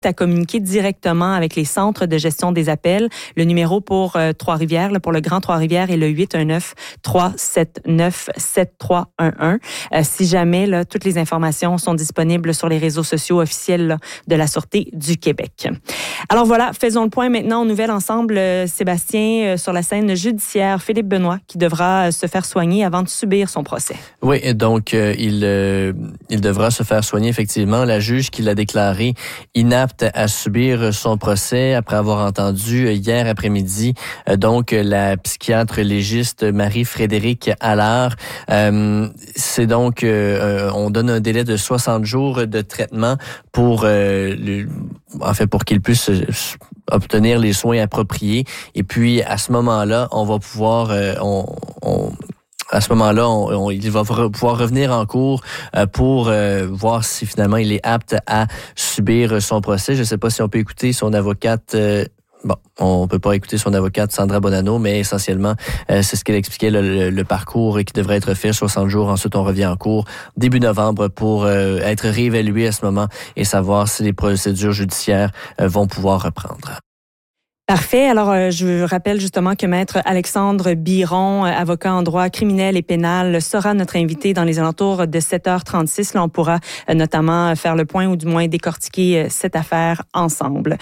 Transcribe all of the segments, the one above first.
à communiquer directement avec les centres de gestion des appels. Le numéro pour Trois-Rivières, pour le Grand Trois-Rivières, est le 819-379-7311. Si jamais toutes les informations sont disponibles sur les réseaux sociaux officiels de la Sûreté du Québec. Alors voilà, faisons le point maintenant aux nouvelles ensemble. Sébastien, sur la scène judiciaire, Philippe Benoît, qui devra se faire soigner avant de subir son procès. Oui, donc il devra se faire soigner effectivement. La juge qui l'a déclaré inapte à subir son procès après avoir entendu hier après-midi donc la psychiatre légiste Marie-Frédérique Allard. C'est donc on donne un délai de 60 jours de traitement pour pour qu'il puisse obtenir les soins appropriés. Et puis à ce moment-là, on va pouvoir à ce moment-là, il va pouvoir revenir en cours pour voir si finalement il est apte à subir son procès. Je ne sais pas si on peut écouter son avocate. On peut pas écouter son avocate Sandra Bonanno, mais essentiellement, c'est ce qu'elle expliquait, le parcours qui devrait être fait 60 jours. Ensuite, on revient en cours début novembre pour être réévalué à ce moment et savoir si les procédures judiciaires vont pouvoir reprendre. Parfait. Alors, je rappelle justement que Maître Alexandre Biron, avocat en droit criminel et pénal, sera notre invité dans les alentours de 7h36. Là, on pourra notamment faire le point ou du moins décortiquer cette affaire ensemble.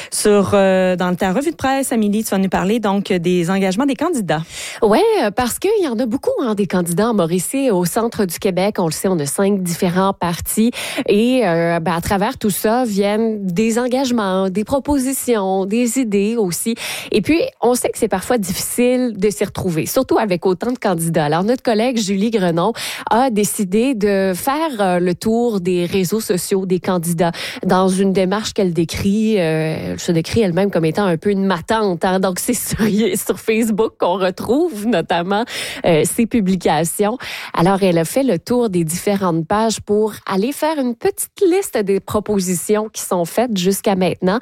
Dans ta revue de presse, Amélie, tu vas nous parler donc des engagements des candidats. Oui, parce qu'il y en a beaucoup, des candidats en Mauricie au centre du Québec. On le sait, on a 5 différents partis. Et à travers tout ça viennent des engagements, des propositions, des idées aussi. Et puis, on sait que c'est parfois difficile de s'y retrouver, surtout avec autant de candidats. Alors, notre collègue Julie Grenon a décidé de faire le tour des réseaux sociaux des candidats dans une démarche qu'elle décrit, elle se décrit elle-même comme étant un peu une matante. Donc, c'est sur Facebook qu'on retrouve notamment ses publications. Alors, elle a fait le tour des différentes pages pour aller faire une petite liste des propositions qui sont faites jusqu'à maintenant.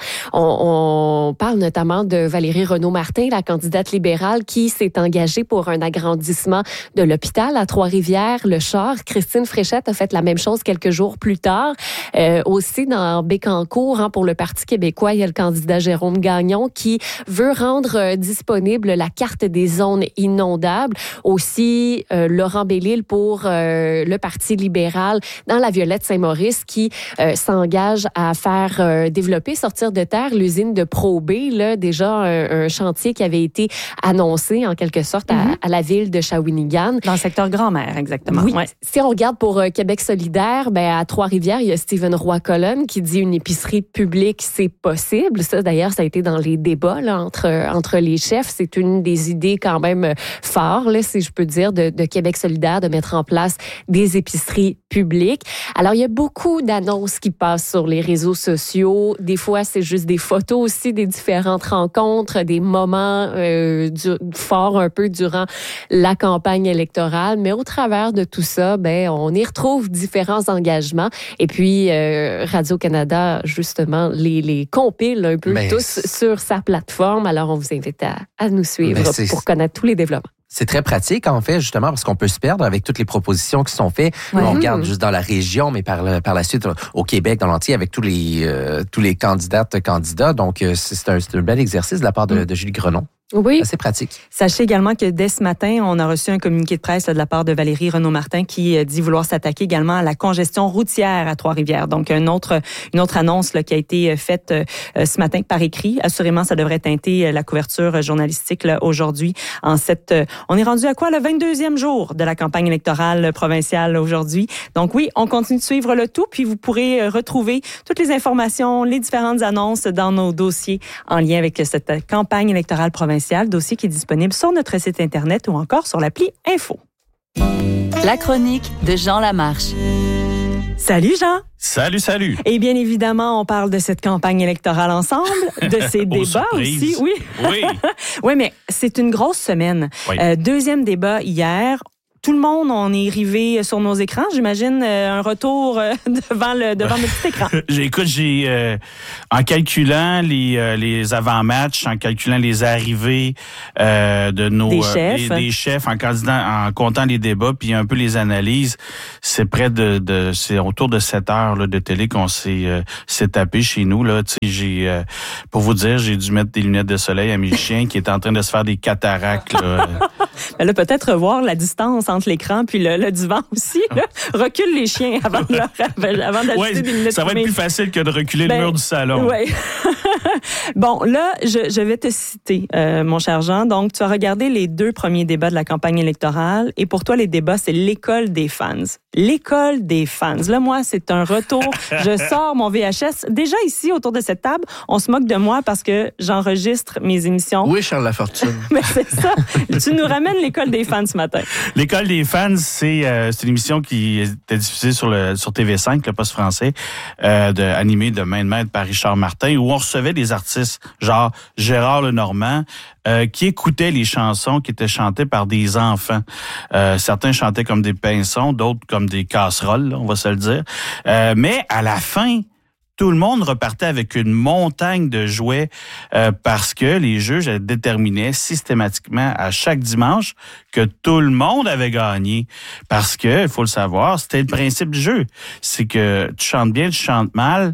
On parle notamment de Valérie Renaud-Martin, la candidate libérale qui s'est engagée pour un agrandissement de l'hôpital à Trois-Rivières, le Char. Christine Fréchette a fait la même chose quelques jours plus tard. Aussi dans Bécancour, pour le Parti québécois, il y a le candidat Jérôme Gagnon qui veut rendre disponible la carte des zones inondables. Aussi, Laurent Bellil pour le Parti libéral dans la Violette-Saint-Maurice qui s'engage à faire développer, sortir de terre l'usine de Pro-B, déjà un chantier qui avait été annoncé en quelque sorte à la ville de Shawinigan. Dans le secteur Grand-Mère, exactement. Oui. Ouais. Si on regarde pour Québec solidaire, à Trois-Rivières, il y a Stephen Roy-Colonne qui dit une épicerie publique, c'est possible. Ça, d'ailleurs, ça a été dans les débats entre les chefs. C'est une des idées quand même fortes, si je peux dire, de Québec solidaire, de mettre en place des épiceries publiques. Alors, il y a beaucoup d'annonces qui passent sur les réseaux sociaux. Des fois, c'est juste des photos aussi des différentes rencontres, des moments forts un peu durant la campagne électorale. Mais au travers de tout ça, on y retrouve différents engagements. Et puis, Radio-Canada, justement, les compile un peu tous sur sa plateforme. Alors, on vous invite à nous suivre pour connaître tous les développements. C'est très pratique, en fait, justement, parce qu'on peut se perdre avec toutes les propositions qui sont faites. Ouais. On regarde juste dans la région, mais par la suite, au Québec, dans l'entier, avec tous les candidats. Donc, c'est un bel exercice de la part de Julie Grenon. Oui. C'est pratique. Sachez également que dès ce matin, on a reçu un communiqué de presse de la part de Valérie Renaud-Martin qui dit vouloir s'attaquer également à la congestion routière à Trois-Rivières. Donc, une autre annonce qui a été faite ce matin par écrit. Assurément, ça devrait teinter la couverture journalistique aujourd'hui. On est rendu à quoi? Le 22e jour de la campagne électorale provinciale aujourd'hui. Donc oui, on continue de suivre le tout, puis vous pourrez retrouver toutes les informations, les différentes annonces dans nos dossiers en lien avec cette campagne électorale provinciale. Dossier qui est disponible sur notre site Internet ou encore sur l'appli Info. La chronique de Jean Lamarche. Salut Jean! Salut! Et bien évidemment, on parle de cette campagne électorale ensemble, de ces débats aussi. Oui, mais c'est une grosse semaine. Oui. Deuxième débat hier. tout le monde, on est rivé sur nos écrans. J'imagine un retour devant le petit écran. Écoute, en calculant les avant-matchs, en calculant les arrivées de nos des chefs, en comptant les débats, puis un peu les analyses, c'est près c'est autour de 7 heures là, de télé qu'on s'est tapé chez nous. Là, pour vous dire, j'ai dû mettre des lunettes de soleil à mes chiens qui étaient en train de se faire des cataractes. Là. Là, peut-être revoir la distance entre l'écran puis le divan aussi. Là. Recule les chiens avant d'ajouter des lunettes. Ça va être plus facile que de reculer le mur du salon. Oui. Bon, là, je vais te citer, mon cher Jean. Donc, tu as regardé les 2 premiers débats de la campagne électorale et pour toi, les débats, c'est l'école des fans. L'école des fans. Là, moi, c'est un retour. Je sors mon VHS. Déjà ici, autour de cette table, on se moque de moi parce que j'enregistre mes émissions. Oui, Charles Lafortune. Mais c'est ça. Tu nous ramènes l'école des fans ce matin. L'école des fans, c'est une émission qui était diffusée sur TV5, le poste français, animée de main de maître par Richard Martin, où on recevait des artistes, genre Gérard Lenormand, qui écoutaient les chansons qui étaient chantées par des enfants. Certains chantaient comme des pinsons, d'autres comme des casseroles, là, on va se le dire. Mais à la fin, tout le monde repartait avec une montagne de jouets parce que les juges déterminaient systématiquement à chaque dimanche que tout le monde avait gagné. Parce que, il faut le savoir, c'était le principe du jeu. C'est que tu chantes bien, tu chantes mal.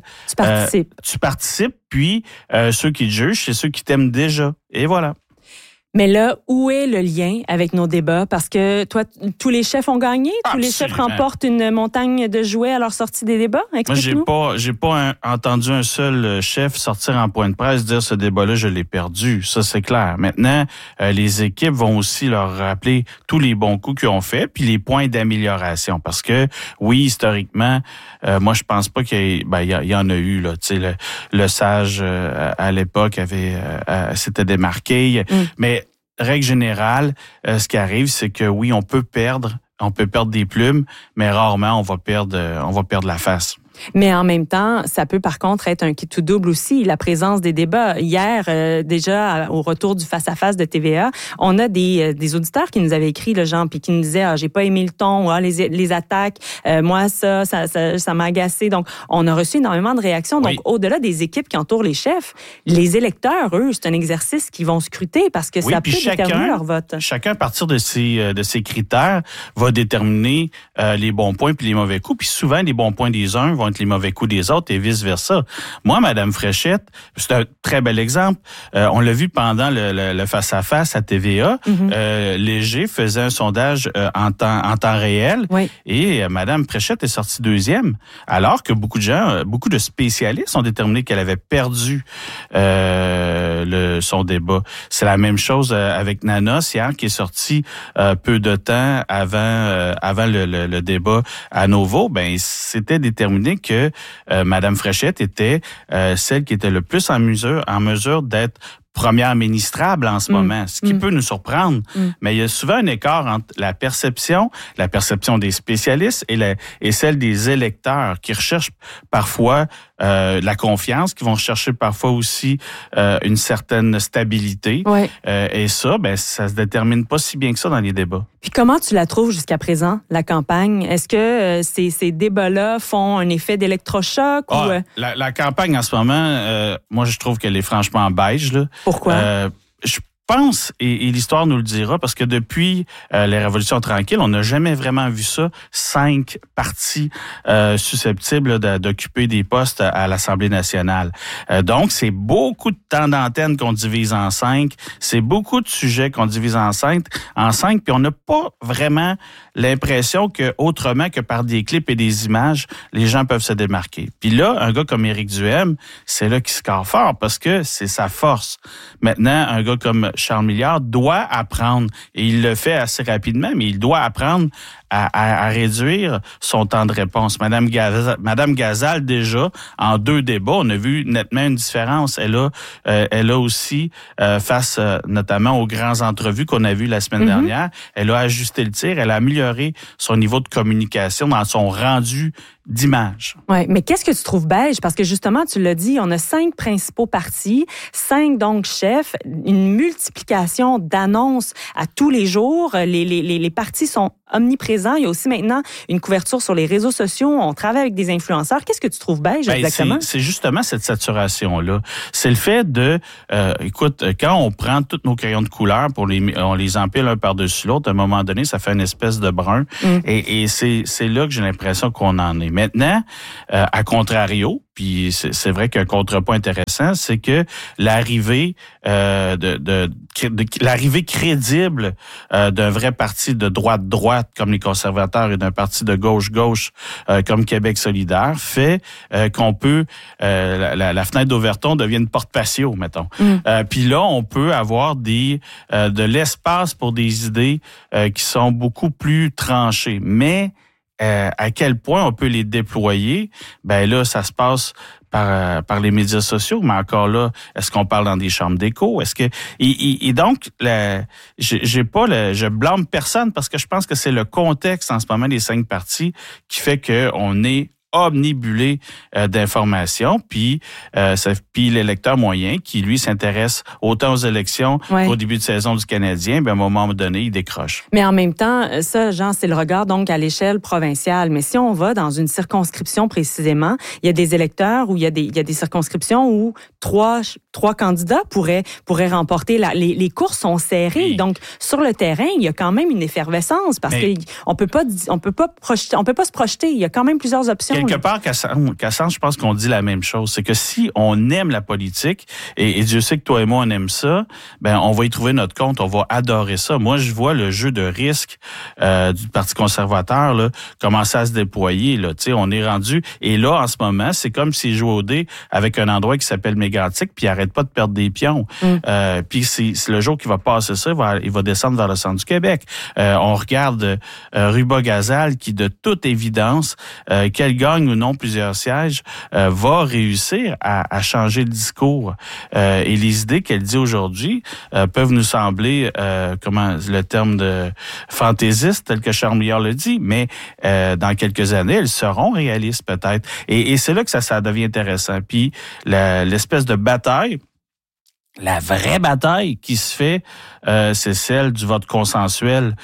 Tu participes, puis ceux qui te jugent, c'est ceux qui t'aiment déjà. Et voilà. Mais là, où est le lien avec nos débats? Parce que toi, tous les chefs ont gagné? Tous les chefs remportent une montagne de jouets à leur sortie des débats? Explique-nous. Moi, j'ai pas entendu un seul chef sortir en point de presse dire ce débat-là, je l'ai perdu. Ça, c'est clair. Maintenant, les équipes vont aussi leur rappeler tous les bons coups qu'ils ont faits puis les points d'amélioration. Parce que, oui, historiquement, moi, je pense pas qu'il y en a eu, là. Tu sais, le Sage, à l'époque, s'était démarqué. Mais, règle générale, ce qui arrive, c'est que oui, on peut perdre des plumes, mais rarement on va perdre la face. Mais en même temps, ça peut par contre être un kit tout double aussi, la présence des débats. Hier, déjà, au retour du face-à-face de TVA, on a des auditeurs qui nous avaient écrit, le genre, puis qui nous disaient « j'ai pas aimé le ton, les attaques, moi, ça m'a agacé ». Donc, on a reçu énormément de réactions. Donc, au-delà des équipes qui entourent les chefs, les électeurs, eux, c'est un exercice qu'ils vont scruter parce que ça peut déterminer leur vote. Chacun, à partir de ces critères, va déterminer les bons points puis les mauvais coups. Puis souvent, les bons points des uns vont être les mauvais coups des autres et vice-versa. Moi, Madame Fréchette, c'est un très bel exemple. On l'a vu pendant le face-à-face à TVA. Léger faisait un sondage en temps réel et Madame Fréchette est sortie 2e, alors que beaucoup de spécialistes ont déterminé qu'elle avait perdu son débat. C'est la même chose avec Nanos hier, qui est sortie peu de temps avant le débat à Nouveau. Ben, c'était déterminé que Madame Fréchette était celle qui était le plus en mesure d'être première ministrable en ce moment, ce qui peut nous surprendre. Mais il y a souvent un écart entre la perception des spécialistes et celle des électeurs qui recherchent parfois la confiance, qui vont chercher parfois aussi une certaine stabilité. Et ça, ça se détermine pas si bien que ça dans les débats. Puis comment tu la trouves jusqu'à présent, la campagne? Est-ce que ces débats-là font un effet d'électrochoc? La campagne en ce moment, moi je trouve qu'elle est franchement beige, là. Pourquoi? Je pense, et l'histoire nous le dira, parce que depuis les révolutions tranquilles, on n'a jamais vraiment vu ça, 5 partis susceptibles d'occuper des postes à l'Assemblée nationale. Donc, c'est beaucoup de temps d'antenne qu'on divise en 5, c'est beaucoup de sujets qu'on divise en 5, puis on n'a pas vraiment l'impression que, autrement que par des clips et des images, les gens peuvent se démarquer. Puis là, un gars comme Éric Duhaime, c'est là qu'il score fort, parce que c'est sa force. Maintenant, un gars comme Charles Milliard doit apprendre, et il le fait assez rapidement, mais il doit apprendre à réduire son temps de réponse. Madame Gazal, déjà, en 2 débats, on a vu nettement une différence. Elle a aussi, face notamment aux grandes entrevues qu'on a vues la semaine dernière, elle a ajusté le tir, elle a amélioré son niveau de communication dans son rendu d'image. Oui, mais qu'est-ce que tu trouves beige? Parce que justement, tu l'as dit, on a 5 principaux partis, 5 donc chefs, une multiplication d'annonces à tous les jours. Les partis sont omniprésent. Il y a aussi maintenant une couverture sur les réseaux sociaux. On travaille avec des influenceurs. Qu'est-ce que tu trouves beige exactement? C'est justement cette saturation-là. C'est le fait de, écoute, quand on prend tous nos crayons de couleur on les empile un par-dessus l'autre, à un moment donné, ça fait une espèce de brun. Et c'est là que j'ai l'impression qu'on en est. Maintenant, à contrario, puis c'est vrai qu'un contrepoint intéressant, c'est que l'arrivée l'arrivée crédible d'un vrai parti de droite comme les conservateurs et d'un parti de gauche comme Québec solidaire fait qu'on peut la fenêtre d'Overton devient une porte patio, mettons. Puis là, on peut avoir de l'espace pour des idées qui sont beaucoup plus tranchées. Mais à quel point on peut les déployer? Ben là, ça se passe par les médias sociaux, mais encore là, est-ce qu'on parle dans des chambres d'écho? Est-ce que et donc je blâme personne parce que je pense que c'est le contexte en ce moment des 5 partis qui fait que on est omnibulé d'informations, puis l'électeur moyen qui, lui, s'intéresse autant aux élections qu'au début de saison du Canadien, ben, à un moment donné, il décroche. Mais en même temps, ça, Jean, c'est le regard donc à l'échelle provinciale. Mais si on va dans une circonscription précisément, il y a des électeurs où il y a des circonscriptions où trois candidats pourraient remporter. Les courses sont serrées. Oui. Donc, sur le terrain, il y a quand même une effervescence parce qu'on peut pas se projeter. Il y a quand même plusieurs options. Quelque part, Cassandre, je pense qu'on dit la même chose. C'est que si on aime la politique, et Dieu sait que toi et moi, on aime ça, ben on va y trouver notre compte, on va adorer ça. Moi, je vois le jeu de risque du Parti conservateur là, commencer à se déployer. Là. On est rendu... Et là, en ce moment, c'est comme s'il jouait au dé avec un endroit qui s'appelle Mégantic, puis il arrête pas de perdre des pions. Puis c'est le jour qu'il va passer ça, il va descendre vers le centre du Québec. On regarde Ruba-Gazal, qui, de toute évidence, qu'elle gagne ou non plusieurs sièges, va réussir à changer le discours. Et les idées qu'elle dit aujourd'hui peuvent nous sembler, le terme de fantaisiste, tel que Charles Milliard le dit, mais dans quelques années, elles seront réalistes peut-être. Et c'est là que ça devient intéressant. Puis l'espèce de bataille, la vraie bataille qui se fait, c'est celle du vote consensuel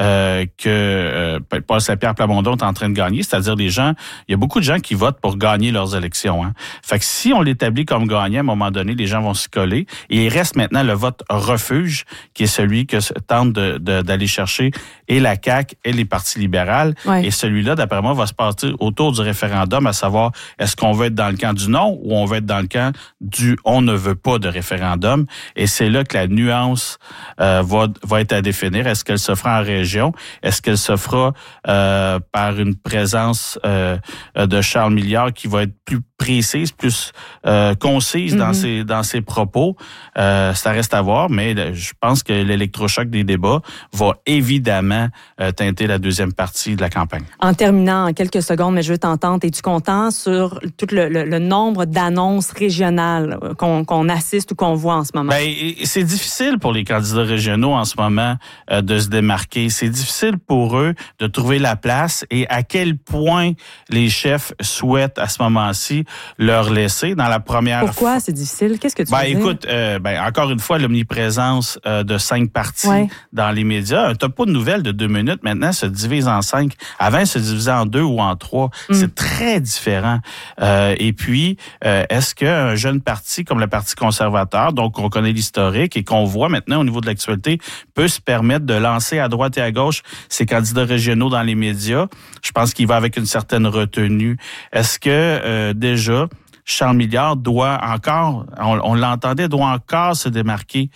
que Paul Saint-Pierre Plamondon est en train de gagner, c'est-à-dire il y a beaucoup de gens qui votent pour gagner leurs élections. Hein. Fait que si on l'établit comme gagnant, à un moment donné, les gens vont s'y coller. Et il reste maintenant le vote refuge, qui est celui que tente d'aller chercher et la CAQ et les partis libéraux. Ouais. Et celui-là, d'après moi, va se passer autour du référendum, à savoir, est-ce qu'on veut être dans le camp du non ou on veut être dans le camp du on ne veut pas de référendum. Et c'est là que la nuance va être à définir. Est-ce qu'elle se fera en région? Est-ce qu'elle se fera par une présence de Charles Milliard qui va être plus précise, plus concise dans ses propos? Ça reste à voir, mais je pense que l'électrochoc des débats va évidemment teinter la deuxième partie de la campagne. En terminant, en quelques secondes, mais je veux t'entendre, es-tu content sur tout le nombre d'annonces régionales qu'on assiste ou qu'on voit en ce moment? Ben, c'est difficile pour les candidats régionaux en ce moment de se démarquer. C'est difficile pour eux de trouver la place et à quel point les chefs souhaitent à ce moment-ci leur laisser dans la première... Pourquoi c'est difficile? Qu'est-ce que tu veux dire? Écoute, encore une fois, l'omniprésence de 5 partis dans les médias. Un topo de nouvelles de 2 minutes maintenant se divise en 5. Avant, il se divisait en 2 ou en 3. C'est très différent. Et puis, est-ce qu'un jeune parti comme le Parti conservateur, donc on connaît l'historique et qu'on voit maintenant au niveau de l'actualité, peut se permettre de lancer à droite et à gauche ses candidats régionaux dans les médias? Je pense qu'il va avec une certaine retenue. Est-ce que déjà Charles Milliard doit encore, on l'entendait, doit encore se démarquer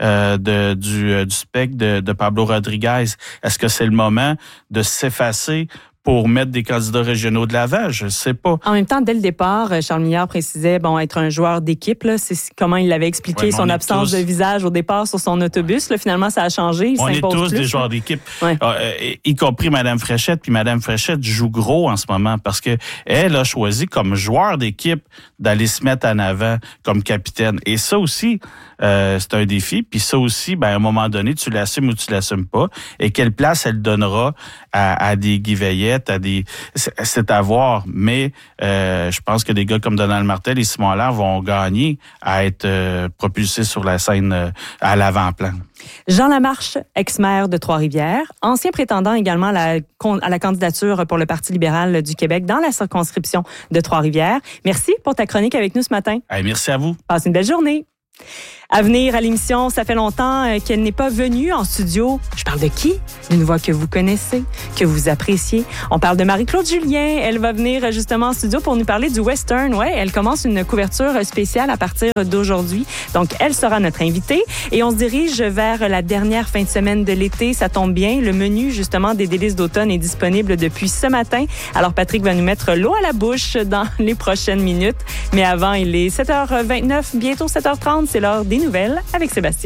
du spectre de Pablo Rodriguez? Est-ce que c'est le moment de s'effacer pour mettre des candidats régionaux de l'avant? Je ne sais pas. En même temps, dès le départ, Charles Milliard précisait être un joueur d'équipe. Là, c'est comment il avait expliqué son absence de visage au départ sur son autobus. Là, finalement, ça a changé. On est tous des joueurs d'équipe, y compris Mme Fréchette. Puis Mme Fréchette joue gros en ce moment parce que elle a choisi comme joueur d'équipe d'aller se mettre en avant comme capitaine. Et ça aussi, c'est un défi. Puis ça aussi, à un moment donné, tu l'assumes ou tu l'assumes pas. Et quelle place elle donnera à des Guy Veillet, prête c'est à voir. Mais je pense que des gars comme Donald Martel et Simon Allaire vont gagner à être propulsés sur la scène à l'avant-plan. Jean Lamarche, ex-maire de Trois-Rivières, ancien prétendant également à la candidature pour le Parti libéral du Québec dans la circonscription de Trois-Rivières. Merci pour ta chronique avec nous ce matin. Merci à vous. Passe une belle journée. À venir à l'émission, ça fait longtemps qu'elle n'est pas venue en studio. Je parle de qui? D'une voix que vous connaissez, que vous appréciez. On parle de Marie-Claude Julien. Elle va venir justement en studio pour nous parler du western. Ouais, elle commence une couverture spéciale à partir d'aujourd'hui. Donc, elle sera notre invitée. Et on se dirige vers la dernière fin de semaine de l'été. Ça tombe bien. Le menu, justement, des délices d'automne est disponible depuis ce matin. Alors, Patrick va nous mettre l'eau à la bouche dans les prochaines minutes. Mais avant, il est 7h29, bientôt 7h30. C'est l'heure des nouvelles avec Sébastien.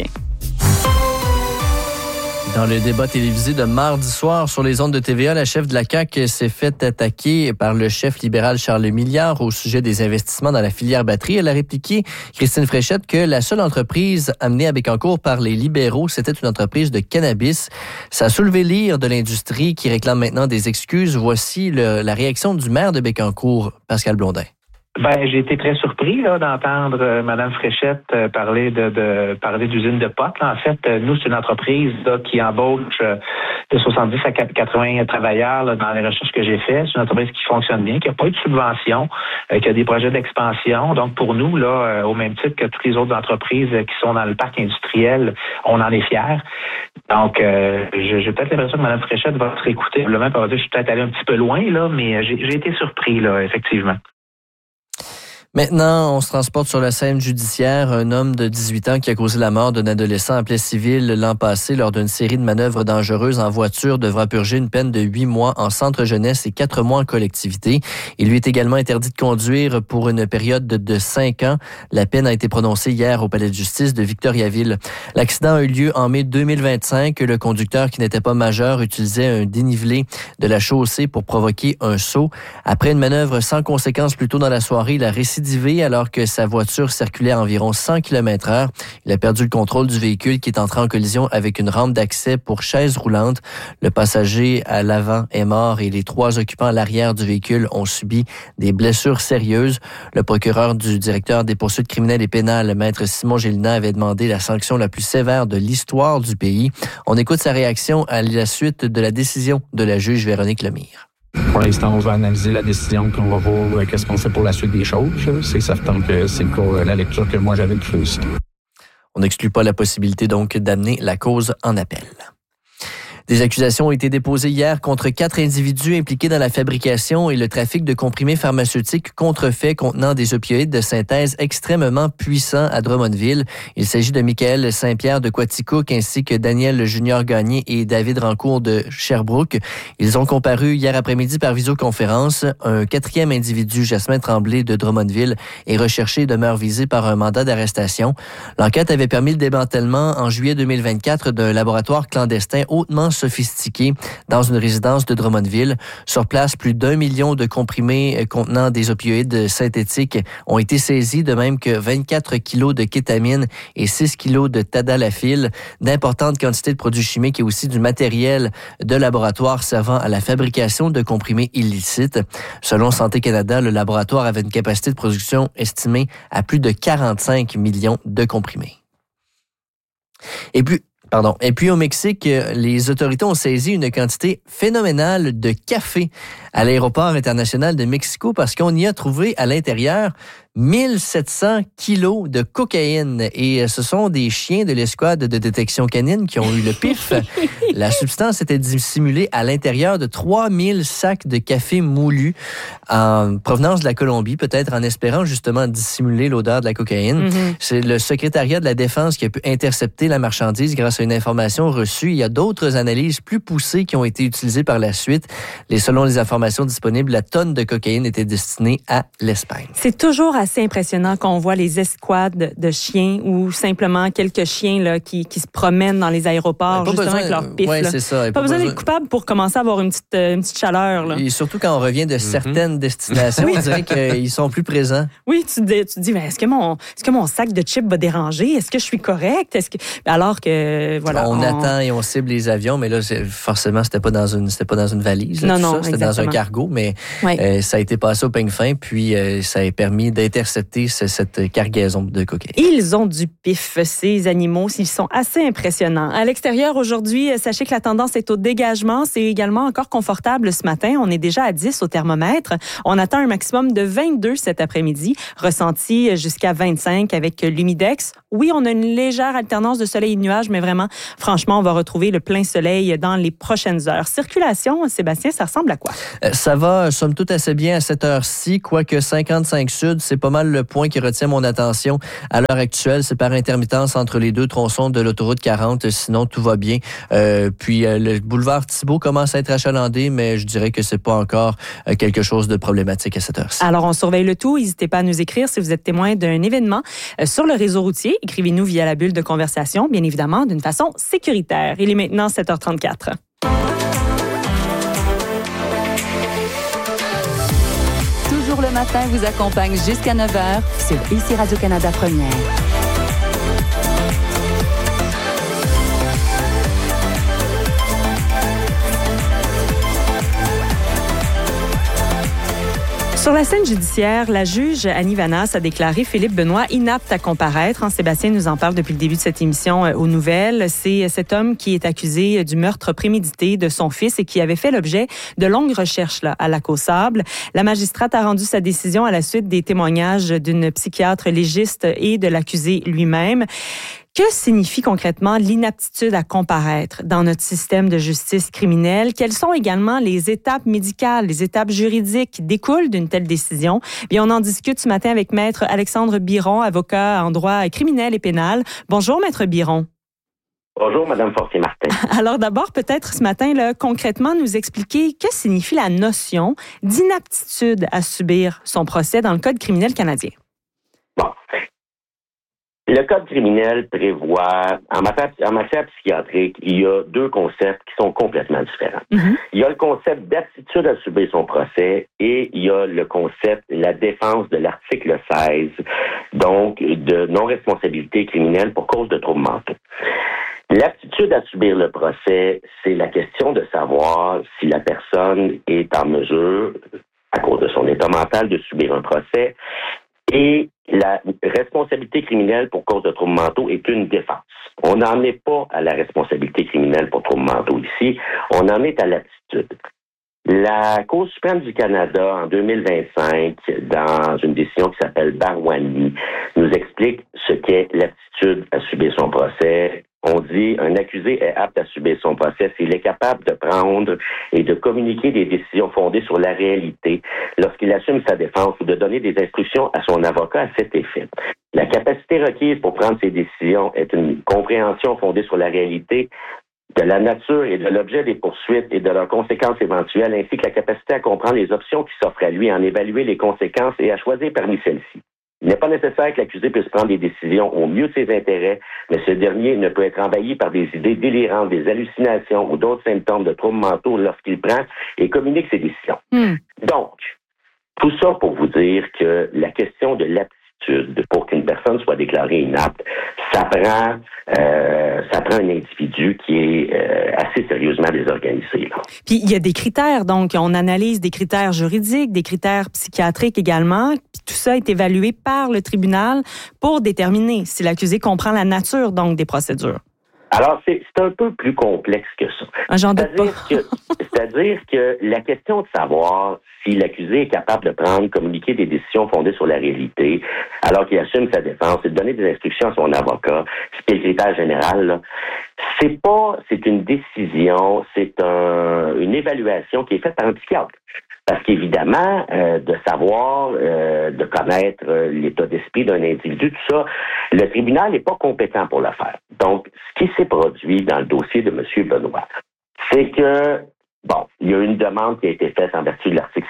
Dans le débat télévisé de mardi soir sur les ondes de TVA, la chef de la CAQ s'est fait attaquer par le chef libéral Charles Milliard au sujet des investissements dans la filière batterie. Elle a répliqué, Christine Fréchette, que la seule entreprise amenée à Bécancour par les libéraux, c'était une entreprise de cannabis. Ça a soulevé l'ire de l'industrie qui réclame maintenant des excuses. Voici la réaction du maire de Bécancour, Pascal Blondin. J'ai été très surpris d'entendre Mme Fréchette parler d'usine de potes. En fait, nous, c'est une entreprise qui embauche de 70 à 80 travailleurs dans les recherches que j'ai faites. C'est une entreprise qui fonctionne bien, qui n'a pas eu de subvention, qui a des projets d'expansion. Donc, pour nous, au même titre que toutes les autres entreprises qui sont dans le parc industriel, on en est fiers. Donc, j'ai peut-être l'impression que Mme Fréchette va se réécouter. Le même, je suis peut-être allé un petit peu loin, mais j'ai été surpris, effectivement. Maintenant, on se transporte sur la scène judiciaire. Un homme de 18 ans qui a causé la mort d'un adolescent à Plessisville l'an passé lors d'une série de manœuvres dangereuses en voiture devra purger une peine de 8 mois en centre jeunesse et 4 mois en collectivité. Il lui est également interdit de conduire pour une période de 5 ans. La peine a été prononcée hier au palais de justice de Victoriaville. L'accident a eu lieu en mai 2025. Le conducteur qui n'était pas majeur utilisait un dénivelé de la chaussée pour provoquer un saut. Après une manœuvre sans conséquence plus tôt dans la soirée, il a récidivé alors que sa voiture circulait à environ 100 km/h. Il a perdu le contrôle du véhicule qui est entré en collision avec une rampe d'accès pour chaises roulantes. Le passager à l'avant est mort et les 3 occupants à l'arrière du véhicule ont subi des blessures sérieuses. Le procureur du directeur des poursuites criminelles et pénales, maître Simon Gélinas, avait demandé la sanction la plus sévère de l'histoire du pays. On écoute sa réaction à la suite de la décision de la juge Véronique Lemire. Pour l'instant, on va analyser la décision, puis on va voir qu'est-ce qu'on fait pour la suite des choses. C'est certain que c'est pour la lecture que moi j'avais de curiosité. On n'exclut pas la possibilité donc d'amener la cause en appel. Des accusations ont été déposées hier contre 4 individus impliqués dans la fabrication et le trafic de comprimés pharmaceutiques contrefaits contenant des opioïdes de synthèse extrêmement puissants à Drummondville. Il s'agit de Michael Saint-Pierre de Quaticook ainsi que Daniel Junior Gagné et David Rancourt de Sherbrooke. Ils ont comparu hier après-midi par visioconférence. Un 4e individu, Jasmin Tremblay de Drummondville, est recherché et demeure visé par un mandat d'arrestation. L'enquête avait permis le démantèlement en juillet 2024 d'un laboratoire clandestin hautement sophistiqué dans une résidence de Drummondville. Sur place, plus d'1 million de comprimés contenant des opioïdes synthétiques ont été saisis, de même que 24 kilos de kétamine et 6 kilos de tadalafil, d'importantes quantités de produits chimiques et aussi du matériel de laboratoire servant à la fabrication de comprimés illicites. Selon Santé Canada, le laboratoire avait une capacité de production estimée à plus de 45 millions de comprimés. Et puis au Mexique, les autorités ont saisi une quantité phénoménale de café à l'aéroport international de Mexico parce qu'on y a trouvé à l'intérieur 1700 kilos de cocaïne. Et ce sont des chiens de l'escouade de détection canine qui ont eu le pif. La substance était dissimulée à l'intérieur de 3000 sacs de café moulu en provenance de la Colombie, peut-être en espérant justement dissimuler l'odeur de la cocaïne. Mm-hmm. C'est le secrétariat de la Défense qui a pu intercepter la marchandise grâce à une information reçue. Il y a d'autres analyses plus poussées qui ont été utilisées par la suite. Selon les informations disponibles, la tonne de cocaïne était destinée à l'Espagne. C'est toujours assez assez impressionnant quand on voit les escouades de chiens ou simplement quelques chiens là, qui se promènent dans les aéroports justement avec leur pif. Oui, c'est ça. Pas besoin d'être coupable pour commencer à avoir une petite chaleur. Là. Et surtout quand on revient de certaines destinations, on dirait qu'ils sont plus présents. Oui, tu te dis, mais est-ce que mon sac de chips va déranger? Est-ce que je suis correct? Alors que, voilà. On attend et on cible les avions, mais là, forcément, c'était pas dans une valise. Là, non, c'était dans un cargo, mais ça a été passé au peigne fin, puis ça a permis d'intercepter cette cargaison de cocaïne. Ils ont du pif, ces animaux. Ils sont assez impressionnants. À l'extérieur, aujourd'hui, sachez que la tendance est au dégagement. C'est également encore confortable ce matin. On est déjà à 10 au thermomètre. On attend un maximum de 22 cet après-midi, ressenti jusqu'à 25 avec l'humidex. Oui, on a une légère alternance de soleil et de nuages, mais vraiment, franchement, on va retrouver le plein soleil dans les prochaines heures. Circulation, Sébastien, ça ressemble à quoi? Ça va, somme toute, assez bien à cette heure-ci, quoique 55 Sud, c'est pas mal le point qui retient mon attention à l'heure actuelle. C'est par intermittence entre les deux tronçons de l'autoroute 40, sinon tout va bien. Puis le boulevard Thibault commence à être achalandé, mais je dirais que c'est pas encore quelque chose de problématique à cette heure-ci. Alors, on surveille le tout. N'hésitez pas à nous écrire si vous êtes témoin d'un événement sur le réseau routier. Écrivez-nous via la bulle de conversation, bien évidemment, d'une façon sécuritaire. Il est maintenant 7h34. Toujours le matin vous accompagne jusqu'à 9h sur ici Radio-Canada Première. Sur la scène judiciaire, la juge Annie Vanas a déclaré Philippe Benoît inapte à comparaître. Sébastien nous en parle depuis le début de cette émission aux nouvelles. C'est cet homme qui est accusé du meurtre prémédité de son fils et qui avait fait l'objet de longues recherches là, à Lac-aux-Sables. La magistrate a rendu sa décision à la suite des témoignages d'une psychiatre légiste et de l'accusé lui-même. Que signifie concrètement l'inaptitude à comparaître dans notre système de justice criminelle? Quelles sont également les étapes médicales, les étapes juridiques qui découlent d'une telle décision? Bien, on en discute ce matin avec Maître Alexandre Biron, avocat en droit criminel et pénal. Bonjour, Maître Biron. Bonjour, Madame Fortier-Martin. Alors d'abord, peut-être ce matin, là, concrètement, nous expliquer que signifie la notion d'inaptitude à subir son procès dans le Code criminel canadien. Bon. Le Code criminel prévoit, en matière psychiatrique, il y a deux concepts qui sont complètement différents. Mm-hmm. Il y a le concept d'aptitude à subir son procès et il y a le concept, la défense de l'article 16, donc de non-responsabilité criminelle pour cause de troubles mentaux. L'aptitude à subir le procès, c'est la question de savoir si la personne est en mesure, à cause de son état mental, de subir un procès. Et la responsabilité criminelle pour cause de troubles mentaux est une défense. On n'en est pas à la responsabilité criminelle pour troubles mentaux ici, on en est à l'aptitude. La Cour suprême du Canada, en 2025, dans une décision qui s'appelle Barwani, nous explique ce qu'est l'aptitude à subir son procès. On dit un accusé est apte à subir son procès s'il est capable de prendre et de communiquer des décisions fondées sur la réalité lorsqu'il assume sa défense ou de donner des instructions à son avocat à cet effet. La capacité requise pour prendre ces décisions est une compréhension fondée sur la réalité de la nature et de l'objet des poursuites et de leurs conséquences éventuelles, ainsi que la capacité à comprendre les options qui s'offrent à lui, à en évaluer les conséquences et à choisir parmi celles-ci. Il n'est pas nécessaire que l'accusé puisse prendre des décisions au mieux de ses intérêts, mais ce dernier ne peut être envahi par des idées délirantes, des hallucinations ou d'autres symptômes de troubles mentaux lorsqu'il prend et communique ses décisions. Donc, tout ça pour vous dire que la question de l'aptitude pour qu'une personne soit déclarée inapte, ça prend un individu qui est assez sérieusement désorganisé. Là. Puis il y a des critères, donc on analyse des critères juridiques, des critères psychiatriques également. Puis tout ça est évalué par le tribunal pour déterminer si l'accusé comprend la nature donc des procédures. Alors, c'est un peu plus complexe que ça. J'en doute pas. C'est-à-dire que la question de savoir si l'accusé est capable de prendre, communiquer des décisions fondées sur la réalité, alors qu'il assume sa défense et de donner des instructions à son avocat, c'est le critère général, là. C'est une décision, c'est une évaluation qui est faite par un psychiatre. Parce qu'évidemment, de savoir, de connaître l'état d'esprit d'un individu, tout ça, le tribunal n'est pas compétent pour le faire. Donc, ce qui s'est produit dans le dossier de M. Benoît, c'est que Bon, il y a une demande qui a été faite en vertu de l'article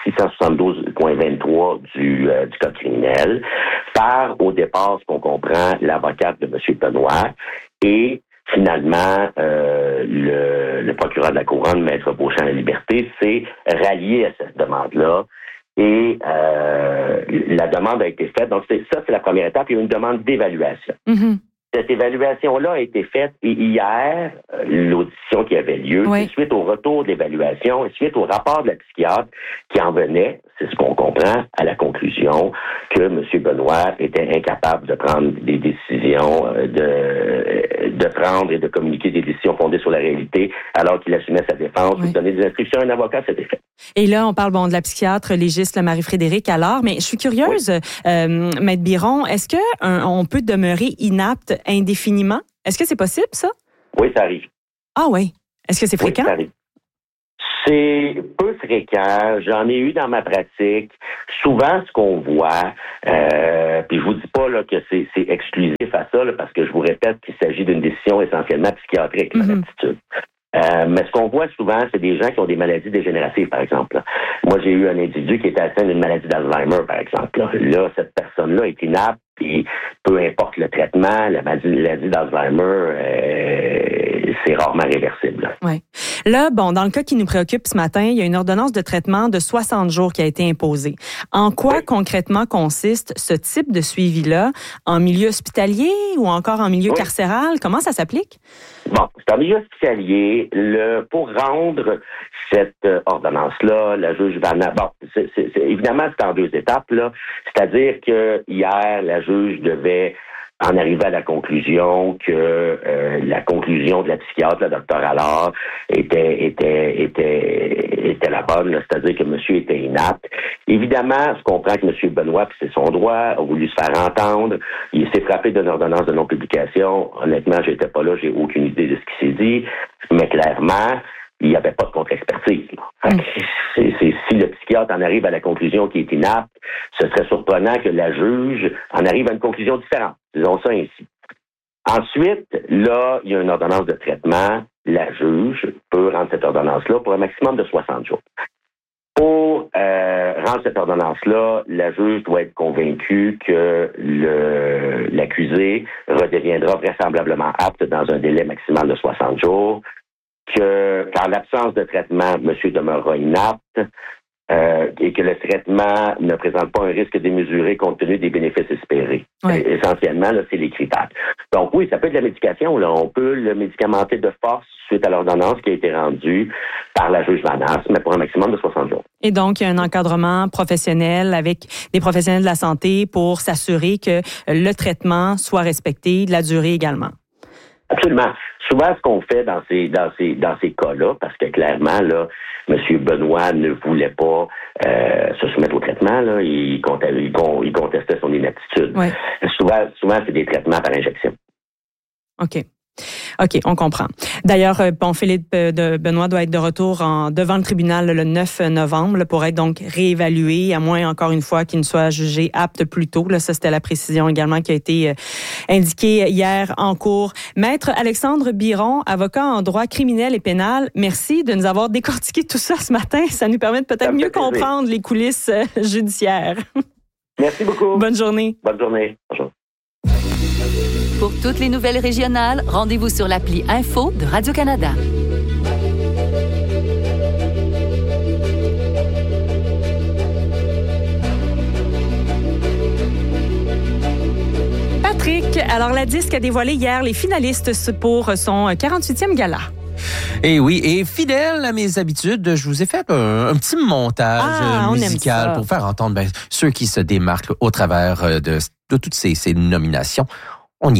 672.23 du Code criminel par, au départ, ce qu'on comprend, l'avocate de M. Benoît et finalement, le procureur de la Couronne, Maître Beauchamp-Laliberté, s'est rallié à cette demande-là. Et la demande a été faite. Donc, c'est la première étape. Il y a une demande d'évaluation. Mm-hmm. Cette évaluation-là a été faite et hier, l'audition qui avait lieu, c'est suite au retour de l'évaluation et suite au rapport de la psychiatre qui en venait, c'est ce qu'on comprend, à la conclusion que M. Benoît était incapable de prendre des décisions, de prendre et de communiquer des décisions fondées sur la réalité alors qu'il assumait sa défense ou de donner des instructions à un avocat, c'était fait. Et là, on parle de la psychiatre légiste Marie-Frédérique alors, mais je suis curieuse, Maître Biron, est-ce que on peut demeurer inapte indéfiniment? Est-ce que c'est possible, ça? Oui, ça arrive. Ah oui? Est-ce que c'est fréquent? Oui, ça arrive. C'est peu fréquent. J'en ai eu dans ma pratique. Souvent, ce qu'on voit, puis je vous dis pas là, que c'est exclusif à ça, là, parce que je vous répète qu'il s'agit d'une décision essentiellement psychiatrique, l'aptitude. Mais ce qu'on voit souvent, c'est des gens qui ont des maladies dégénératives, par exemple. Moi, j'ai eu un individu qui était atteint d'une maladie d'Alzheimer, par exemple. Là, cette personne-là est inapte, et peu importe le traitement, la maladie d'Alzheimer, c'est rarement réversible. Oui. Là, bon, dans le cas qui nous préoccupe ce matin, il y a une ordonnance de traitement de 60 jours qui a été imposée. En quoi concrètement consiste ce type de suivi-là? En milieu hospitalier ou encore en milieu carcéral? Comment ça s'applique? Bon, c'est en milieu hospitalier. Pour rendre cette ordonnance-là, la juge Vanna, bon, évidemment, c'est en deux étapes, là. C'est-à-dire que hier, la juge devait en arriver à la conclusion que la conclusion de la psychiatre, le docteur Allard, était la bonne, là, c'est-à-dire que monsieur était inapte. Évidemment, je comprends que monsieur Benoît, puis c'est son droit, a voulu se faire entendre. Il s'est frappé d'une ordonnance de non-publication. Honnêtement, j'étais pas là, j'ai aucune idée de ce qui s'est dit, mais clairement, il n'y avait pas de contre-expertise. Si le psychiatre en arrive à la conclusion qu'il est inapte, ce serait surprenant que la juge en arrive à une conclusion différente. Disons ça ainsi. Ensuite, là, il y a une ordonnance de traitement. La juge peut rendre cette ordonnance-là pour un maximum de 60 jours. Pour rendre cette ordonnance-là, la juge doit être convaincue que l'accusé redeviendra vraisemblablement apte dans un délai maximal de 60 jours, qu'en l'absence de traitement, monsieur demeurera inapte et que le traitement ne présente pas un risque démesuré compte tenu des bénéfices espérés. Essentiellement, là, c'est les critères. Donc oui, ça peut être de la médication. Là. On peut le médicamenter de force suite à l'ordonnance qui a été rendue par la juge Vanas, mais pour un maximum de 60 jours. Et donc, il y a un encadrement professionnel avec des professionnels de la santé pour s'assurer que le traitement soit respecté, de la durée également. Absolument. Souvent, ce qu'on fait dans ces cas-là, parce que clairement, là, M. Benoît ne voulait pas se soumettre au traitement, là, il contestait son inaptitude. Ouais. Souvent, c'est des traitements par injection. OK, on comprend. D'ailleurs, Philippe Benoît doit être de retour devant le tribunal le 9 novembre pour être donc réévalué, à moins, encore une fois, qu'il ne soit jugé apte plus tôt. Là, ça, c'était la précision également qui a été indiquée hier en cours. Maître Alexandre Biron, avocat en droit criminel et pénal, merci de nous avoir décortiqué tout ça ce matin. Ça nous permet de peut-être mieux comprendre les coulisses judiciaires. Merci beaucoup. Bonne journée. Bonne journée. Bonjour. Pour toutes les nouvelles régionales, rendez-vous sur l'appli Info de Radio-Canada. Patrick, alors la disque a dévoilé hier les finalistes pour son 48e gala. Et oui, et fidèle à mes habitudes, je vous ai fait un petit montage musical pour faire entendre ceux qui se démarquent au travers de toutes ces nominations.